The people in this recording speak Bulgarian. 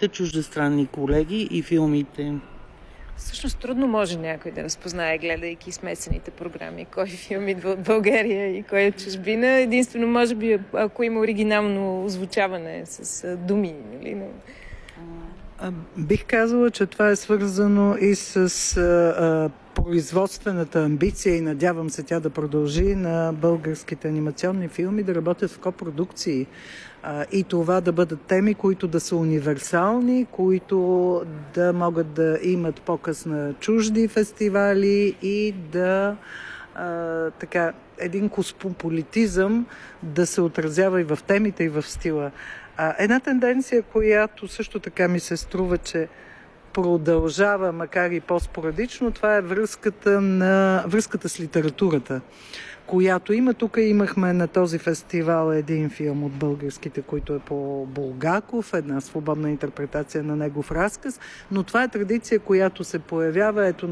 вашите чуждестранни колеги и филмите? Всъщност трудно може някой да разпознае, гледайки смесените програми, кой филм идва от България и кой е чужбина. Единствено, може би, ако има оригинално озвучаване с думи. Нали? Бих казала, че това е свързано и с производствената амбиция и надявам се тя да продължи на българските анимационни филми да работят в копродукции. И това да бъдат теми, които да са универсални, които да могат да имат показ на чужди фестивали и да един космополитизъм да се отразява и в темите, и в стила. Една тенденция, която също така ми се струва, че продължава, макар и по-спорадично, това е връзката с литературата, която има. Тук имахме на този фестивал един филм от българските, който е по Булгаков, една свободна интерпретация на негов разказ, но това е традиция, която се появява. Ето,